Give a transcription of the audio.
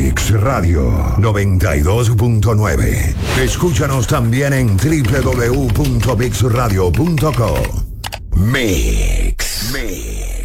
Mix Radio 92.9. Escúchanos también en www.mixradio.co. Mix.